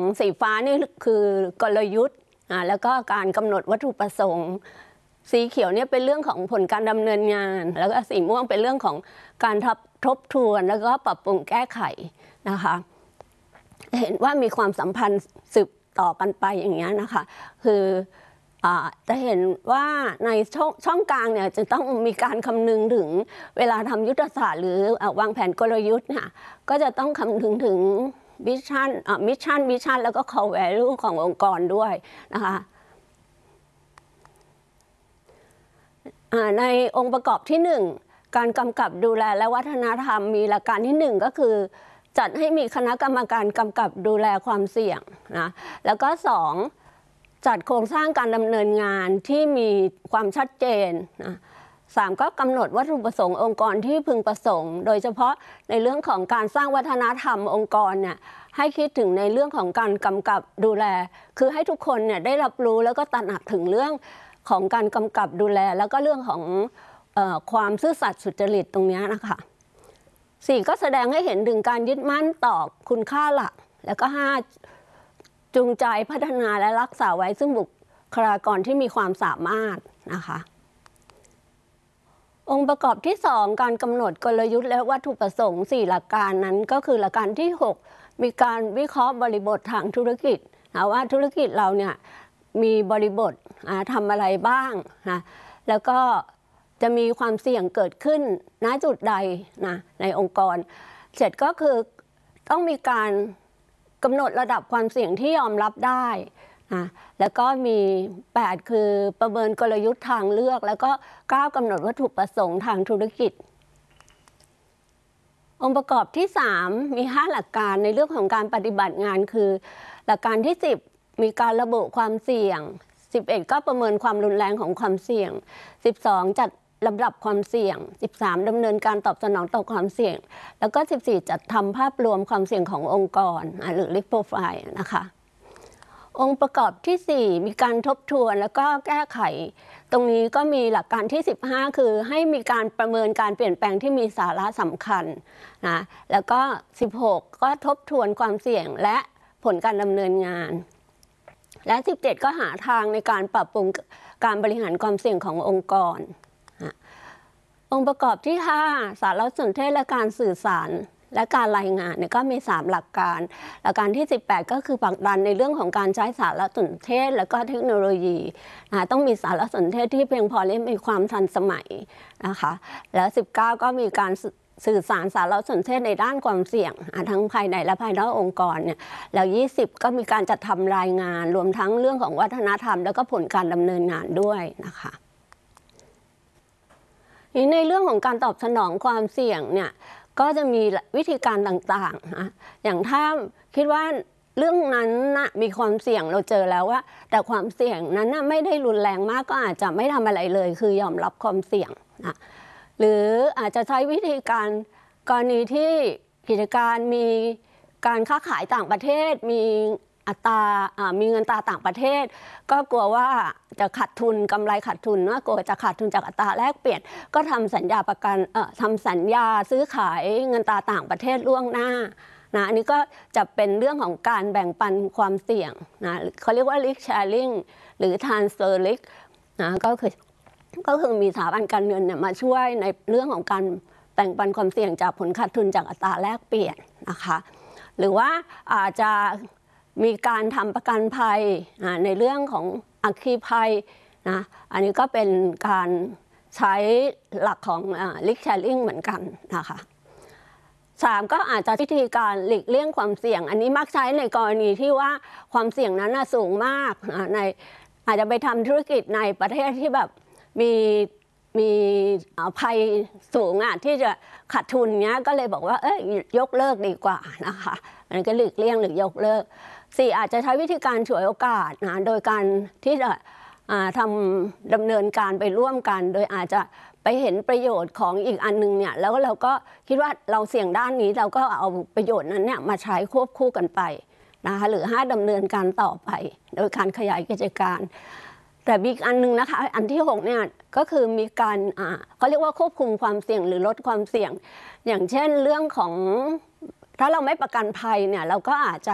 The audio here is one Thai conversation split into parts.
สีฟ้านี่คือกลยุทธ์แล้วก็การกำหนดวัตถุประสงค์สีเขียวเนี่ยเป็นเรื่องของผลการดำเนินงานแล้วก็สีม่วงเป็นเรื่องของการทบทวนแล้วก็ปรับปรุงแก้ไขนะคะเห็นว่ามีความสัมพันธ์สืบต่อกันไปอย่างเงี้ยนะคะคือจะเห็นว่าในช่องกลางเนี่ยจะต้องมีการคำนึงถึงเวลาทำยุทธศาสตร์หรือวางแผนกลยุทธ์ค่ะก็จะต้องคำนึงถึงมิชชั่นแล้วก็ core value ขององค์กรด้วยนะคะในองค์ประกอบที่1การกำกับดูแลและวัฒนธรรมมีหลักการที่1ก็คือจัดให้มีคณะกรรมการกำกับดูแลความเสี่ยงนะแล้วก็2จัดโครงสร้างการดำเนินงานที่มีความชัดเจนนะ3ก็กำหนดวัตถุประสงค์องค์กรที่พึงประสงค์โดยเฉพาะในเรื่องของการสร้างวัฒนธรรมองค์กรเนี่ยให้คิดถึงในเรื่องของการกำกับดูแลคือให้ทุกคนเนี่ยได้รับรู้แล้วก็ตระหนักถึงเรื่องของการกำกับดูแลแล้วก็เรื่องของความซื่อสัตย์สุจริตตรงนี้นะคะ4ก็แสดงให้เห็นถึงการยึดมั่นต่อคุณค่าหลักแล้วก็5จูงใจพัฒนาและรักษาไว้ซึ่งบุคลากรที่มีความสามารถนะคะองค์ประกอบที่2การกำหนดกลยุทธ์และวัตถุประสงค์4หลักการนั้นก็คือหลักการที่6มีการวิเคราะห์บริบททางธุรกิจว่าธุรกิจเราเนี่ยมีบริบททำอะไรบ้างนะแล้วก็จะมีความเสี่ยงเกิดขึ้นณจุดใดนะในองค์กร7ก็คือต้องมีการกำหนดระดับความเสี่ยงที่ยอมรับได้นะแล้วก็มี8คือประเมินกลยุทธ์ทางเลือกแล้วก็9กำหนดวัตถุประสงค์ทางธุรกิจองค์ประกอบที่3มี5หลักการในเรื่องของการปฏิบัติงานคือหลักการที่10มีการระบุความเสี่ยง11ก็ประเมินความรุนแรงของความเสี่ยง12จัดลำดับความเสี่ยง13ดำเนินการตอบสนองต่อความเสี่ยงแล้วก็14จัดทำภาพรวมความเสี่ยงขององค์กรหรือ risk profile นะคะองค์ประกอบที่4มีการทบทวนแล้วก็แก้ไขตรงนี้ก็มีหลักการที่15คือให้มีการประเมินการเปลี่ยนแปลงที่มีสาระสำคัญนะแล้วก็16ก็ทบทวนความเสี่ยงและผลการดำเนินงานและ17ก็หาทางในการปรับปรุงการบริหารความเสี่ยงขององค์กรองค์ประกอบที่5สารสนเทศและการสื่อสารและการรายงานเนี่ยก็มี3หลักการหลักการที่18ก็คือผลักดันในเรื่องของการใช้สารสนเทศและก็เทคโนโลยีต้องมีสารสนเทศที่เพียงพอและมีความทันสมัยนะคะแล้ว19ก็มีการสื่อสารสารสนเทศในด้านความเสี่ยงทั้งภายในและภายนอกองค์กรเนี่ยแล้ว20ก็มีการจัดทำรายงานรวมทั้งเรื่องของวัฒนธรรมแล้วก็ผลการดำเนินงานด้วยนะคะในเรื่องของการตอบสนองความเสี่ยงเนี่ยก็จะมีวิธีการต่างๆนะอย่างถ้าคิดว่าเรื่องนั้นนะมีความเสี่ยงเราเจอแล้วว่าแต่ความเสี่ยงนั้นนะไม่ได้รุนแรงมากก็อาจจะไม่ทำอะไรเลยคือยอมรับความเสี่ยงนะหรืออาจจะใช้วิธีการกรณีที่กิจการมีการค้าขายต่างประเทศมีอัตรามีเงินตราต่างประเทศก็กลัวว่าจะขาดทุนกำไรขาดทุนกลัวจะขาดทุนจากอัตราแลกเปลี่ยนก็ทำสัญญาประกันทำสัญญาซื้อขายเงินตราต่างประเทศล่วงหน้านะอันนี้ก็จะเป็นเรื่องของการแบ่งปันความเสี่ยงนะเขาเรียกว่า risk sharing หรือ transfer risk นะก็คือมีสถาบันการเงินเนี่ยมาช่วยในเรื่องของการแบ่งปันความเสี่ยงจากผลขาดทุนจากอัตราแลกเปลี่ยนนะคะหรือว่าอาจจะมีการทำประกันภัยในเรื่องของอัคคีภัยนะอันนี้ก็เป็นการใช้หลักของrisk sharing เหมือนกันนะคะ3ก็อาจจะวิธีการหลีกเลี่ยงความเสี่ยงอันนี้มักใช้ในกรณีที่ว่าความเสี่ยงนั้นสูงมากในอาจจะไปทำธุรกิจในประเทศที่แบบมีภัยสูงที่จะขาดทุนเงี้ยก็เลยบอกว่ายกเลิกดีกว่านะคะอันนี้ก็หลีกเลี่ยงหรือยกเลิก4อาจจะใช้วิธีการฉวยโอกาสนะโดยการที่จะดำเนินการไปร่วมกันโดยอาจจะไปเห็นประโยชน์ของอีกอันนึงเนี่ยแล้วเราก็คิดว่าเราเสี่ยงด้านนี้เราก็เอาประโยชน์นั้นเนี่ยมาใช้ควบคู่กันไปนะคะหรือ5ดำเนินการต่อไปโดยการขยายกิจการแต่อีกอันนึงนะคะอันที่6เนี่ยก็คือมีการเขาเรียกว่าควบคุมความเสี่ยงหรือลดความเสี่ยงอย่างเช่นเรื่องของถ้าเราไม่ประกันภัยเนี่ยเราก็อาจจะ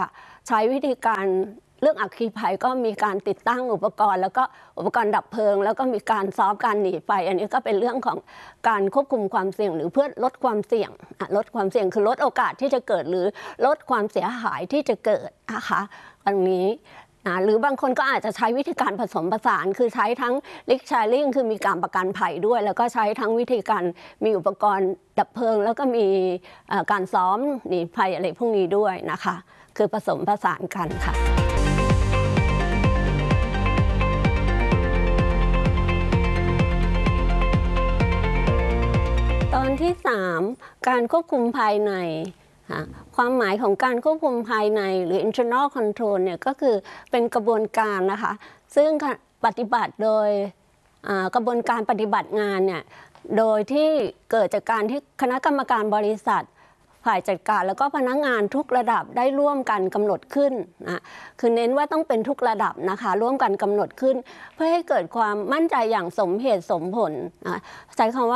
ใช้วิธีการเรื่องอัคคีภัยก็มีการติดตั้งอุปกรณ์แล้วก็อุปกรณ์ดับเพลิงแล้วก็มีการซ้อมการหนีไฟอันนี้ก็เป็นเรื่องของการควบคุมความเสี่ยงหรือเพื่อลดความเสี่ยงลดความเสี่ยงคือลดโอกาสที่จะเกิดหรือลดความเสียหายที่จะเกิดนะคะอันนี้หรือบางคนก็อาจจะใช้วิธีการผสมผสานคือใช้ทั้ง risk sharing คือมีการประกันภัยด้วยแล้วก็ใช้ทั้งวิธีการมีอุปกรณ์ดับเพลิงแล้วก็มีการซ้อมหนีภัยอะไรพวกนี้ด้วยนะคะคือผสมผสานกันค่ะตอนที่ 3 การควบคุมภายในความหมายของการควบคุมภายในหรือ internal control เนี่ยก็คือเป็นกระบวนการนะคะซึ่งปฏิบัติโดยกระบวนการปฏิบัติงานเนี่ยโดยที่เกิดจากการที่คณะกรรมการบริษัทฝ่ายจัดการแล้วก็พนักงานทุกระดับได้ร่วมกันกำหนดขึ้นคือเน้นว่าต้องเป็นทุกระดับนะคะร่วมกันกำหนดขึ้นเพื่อให้เกิดความมั่นใจอย่างสมเหตุสมผลใช้คำว่า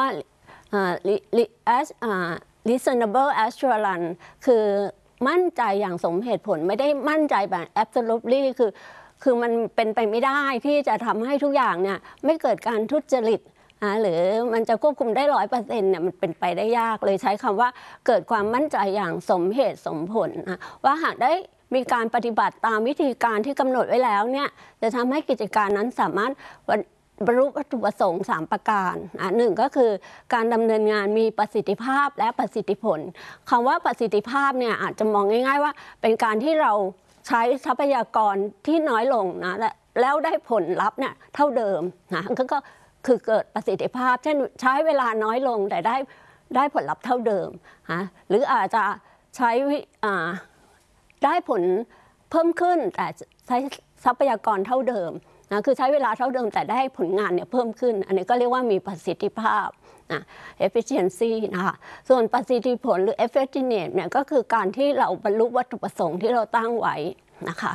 reasonable assurance คือมั่นใจอย่างสมเหตุผลไม่ได้มั่นใจแบบ absolutely คือมันเป็นไปไม่ได้ที่จะทำให้ทุกอย่างเนี่ยไม่เกิดการทุจริตหรือมันจะควบคุมได้ 100% เนี่ยมันเป็นไปได้ยากเลยใช้คำว่าเกิดความมั่นใจอย่างสมเหตุสมผลว่าหากได้มีการปฏิบัติตามวิธีการที่กำหนดไว้แล้วเนี่ยจะทำให้กิจการนั้นสามารถบรรลุวัตถุประสงค์3ประการหนึ่งก็คือการดำเนินงานมีประสิทธิภาพและประสิทธิผลคำว่าประสิทธิภาพเนี่ยอาจจะมองง่ายๆว่าเป็นการที่เราใช้ทรัพยากรที่น้อยลงนะแล้วได้ผลลัพธ์เนี่ยเท่าเดิมนะก็คือเกิดประสิทธิภาพเช่นใช้เวลาน้อยลงแต่ได้ผลลัพธ์เท่าเดิมหรืออาจจะใช้ได้ผลเพิ่มขึ้นแต่ใช้ทรัพยากรเท่าเดิมคือใช้เวลาเท่าเดิมแต่ได้ผลงานเนี่ยเพิ่มขึ้นอันนี้ก็เรียกว่ามีประสิทธิภาพefficiency นะคะส่วนประสิทธิผลหรือ effectiveness เนี่ยก็คือการที่เราบรรลุวัตถุประสงค์ที่เราตั้งไว้นะคะ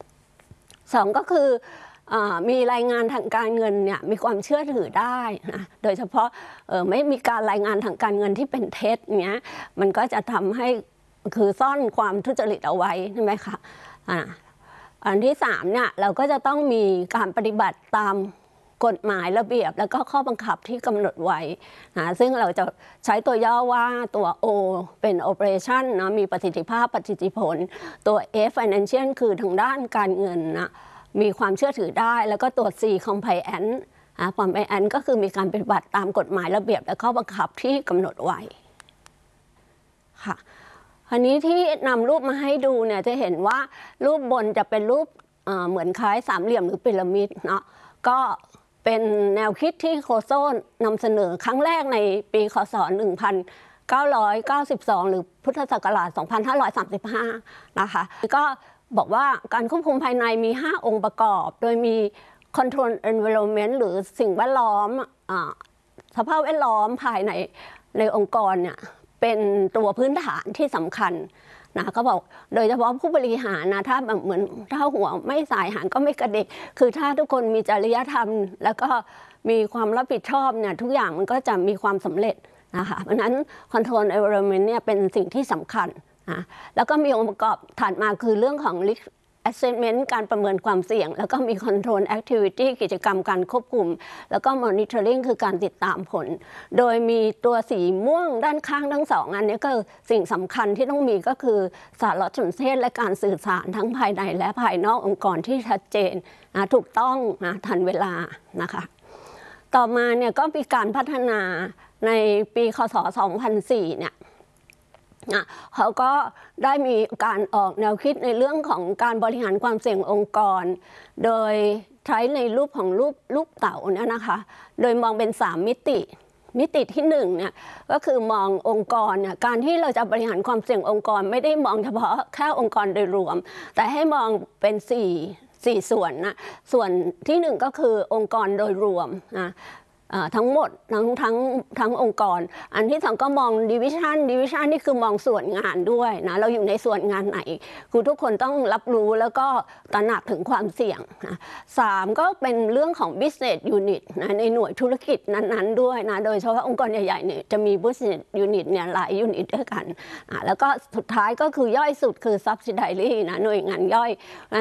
2ก็คือมีรายงานทางการเงินเนี่ยมีความเชื่อถือได้นะโดยเฉพาะไม่มีการรายงานทางการเงินที่เป็นเท็จเนี้ยมันก็จะทำให้คือซ่อนความทุจริตเอาไว้ใช่ไหมคะอันที่3เนี่ยเราก็จะต้องมีการปฏิบัติตามกฎหมายระเบียบแล้วก็ข้อบังคับที่กำหนดไว้ซึ่งเราจะใช้ตัวย่อว่าตัว O เป็น operation นะมีประสิทธิภาพประสิทธิผลตัว F financial คือทางด้านการเงินนะมีความเชื่อถือได้แล้วก็ตัว C compliance compliance ก็คือมีการปฏิบัติตามกฎหมายระเบียบและข้อบังคับที่กำหนดไว้ค่ะอันนี้ที่นำรูปมาให้ดูเนี่ยจะเห็นว่ารูปบนจะเป็นรูปเหมือนคล้ายสามเหลี่ยมหรือพีระมิดเนาะก็เป็นแนวคิดที่โคโซนำเสนอครั้งแรกในปีคศ 1992 หรือพุทธศักราช 2535 นะคะก็บอกว่าการควบคุมภายในมี 5 องค์ประกอบโดยมี control environment หรือสิ่งแวดล้อมสภาพแวดล้อมภายในองค์กรเนี่ยเป็นตัวพื้นฐานที่สำคัญนะเขาบอกโดยเฉพาะผู้บริหารนะถ้าแบบเหมือนถ้าหัวไม่สายหางก็ไม่กระดิกคือถ้าทุกคนมีจริยธรรมแล้วก็มีความรับผิดชอบเนี่ยทุกอย่างมันก็จะมีความสำเร็จนะคะเพราะฉะนั้น control environment เนี่ยเป็นสิ่งที่สำคัญนะแล้วก็มีองค์ประกอบถัดมาคือเรื่องของ risk assessment การประเมินความเสี่ยงแล้วก็มี control activity กิจกรรมการควบคุมแล้วก็ monitoring คือการติดตามผลโดยมีตัวสีม่วงด้านข้างทั้ง2อันนี้ก็สิ่งสำคัญที่ต้องมีก็คือสารสนเทศและการสื่อสารทั้งภายในและภายนอกองค์กรที่ชัดเจนถูกต้องทันเวลานะคะต่อมาเนี่ยก็มีการพัฒนาในปีคศ 2004 เนี่ยเขาก็ได้มีการออกแนวคิดในเรื่องของการบริหารความเสี่ยงองค์กรโดยใช้ในรูปของลูกเต๋าเนี่ยนะคะโดยมองเป็น3มิติที่1เนี่ยก็คือมององค์กรเนี่ยการที่เราจะบริหารความเสี่ยงองค์กรไม่ได้มองเฉพาะแค่องค์กรโดยรวมแต่ให้มองเป็น4ส่วนนะส่วนที่1ก็คือองค์กรโดยรวมนะทั้งหมดทั้งองค์กรอันที่สองก็มองดิวิชันนี่คือมองส่วนงานด้วยนะเราอยู่ในส่วนงานไหนคือทุกคนต้องรับรู้แล้วก็ตระหนักถึงความเสี่ยงนะสามก็เป็นเรื่องของ business unit นะในหน่วยธุรกิจนั้นๆด้วยนะโดยเฉพาะองค์กรใหญ่ๆเนี่ยจะมี business unit เนี่ยหลายยูนิตด้วยกันแล้วก็สุดท้ายก็คือย่อยสุดคือ subsidiary นะหน่วยงานย่อย